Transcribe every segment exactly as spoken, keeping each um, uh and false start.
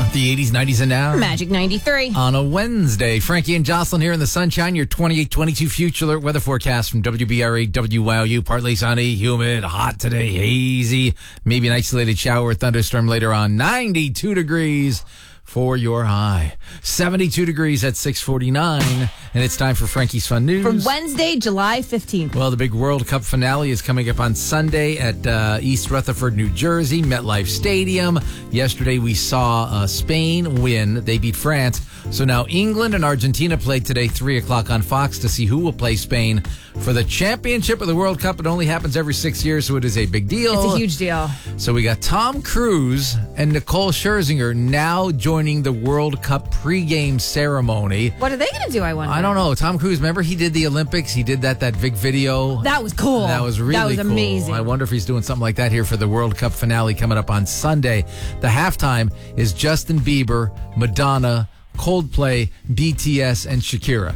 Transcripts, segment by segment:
The eighties, nineties, and now. Magic ninety-three. On a Wednesday, Frankie and Jocelyn here in the sunshine. Your twenty-eight twenty-two future alert weather forecast from W B R A W Y O U. Partly sunny, humid, hot today, hazy. Maybe an isolated shower or thunderstorm later on. ninety-two degrees for your high. seventy-two degrees at six forty-nine. And it's time for Frankie's Fun News. For Wednesday, July fifteenth. Well, the big World Cup finale is coming up on Sunday at uh, East Rutherford, New Jersey, MetLife Stadium. Yesterday, we saw uh, Spain win. They beat France. So now England and Argentina played today, three o'clock on Fox, to see who will play Spain for the championship of the World Cup. It only happens every six years, so it is a big deal. It's a huge deal. So we got Tom Cruise and Nicole Scherzinger now joining the World Cup pregame ceremony. What are they going to do, I wonder? I don't know. Tom Cruise, remember he did the Olympics? He did that, that big video. That was cool. That was really That was cool. amazing. I wonder if he's doing something like that here for the World Cup finale coming up on Sunday. The halftime is Justin Bieber, Madonna, Coldplay, B T S, and Shakira.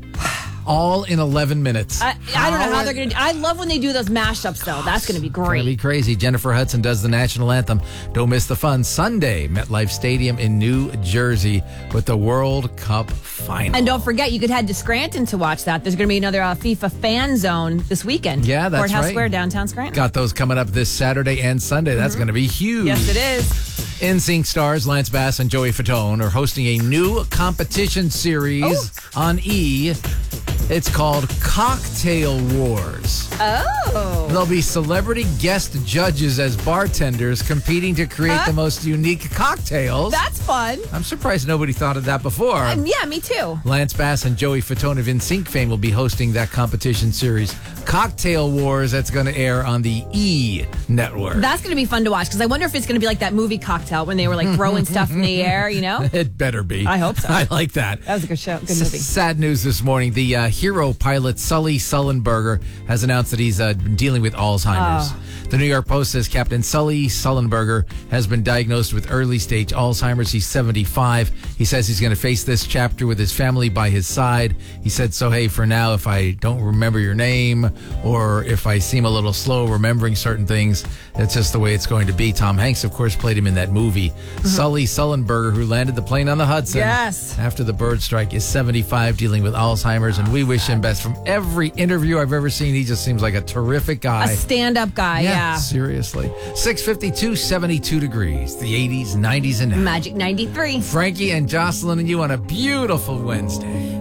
All in eleven minutes. I, I don't know how they're going to do I love when they do those mashups, though. That's going to be It's gonna great. be crazy. Jennifer Hudson does the national anthem. Don't miss the fun Sunday, MetLife Stadium in New Jersey with the World Cup final. And don't forget, you could head to Scranton to watch that. There's going to be another uh, FIFA fan zone this weekend. Yeah, that's Courthouse right. Square, downtown Scranton. Got those coming up this Saturday and Sunday. That's Mm-hmm. going to be huge. Yes, it is. NSYNC stars Lance Bass and Joey Fatone are hosting a new competition series Oh. on E! It's called Cocktail Wars. Oh. There'll be celebrity guest judges as bartenders competing to create Huh? the most unique cocktails. That's fun. I'm surprised nobody thought of that before. Um, yeah, me too. Lance Bass and Joey Fatone of NSYNC fame will be hosting that competition series, Cocktail Wars, that's going to air on the E! network. That's going to be fun to watch because I wonder if it's going to be like that movie Cocktail when they were like throwing stuff in the air, you know? It better be. I hope so. I like that. That was a good show. Good S- movie. sad news this morning. The uh, hero pilot Sully Sullenberger has announced that he's uh, dealing with Alzheimer's. Oh. The New York Post says Captain Sully Sullenberger has been diagnosed with early stage Alzheimer's. He's seventy-five. He says he's going to face this chapter with his family by his side. He said, so hey, for now, if I don't remember your name or if I seem a little slow remembering certain things, that's just the way it's going to be. Tom Hanks, of course, played him in that movie. Sully Sullenberger, who landed the plane on the Hudson Yes. after the bird strike, is seventy-five, dealing with Alzheimer's, and we wish him best. From every interview I've ever seen, he just seems like a terrific guy. A stand-up guy, yeah. Seriously. six fifty-two, seventy-two degrees. The eighties, nineties, and now. Magic ninety-three. Frankie and Jocelyn and you on a beautiful Wednesday.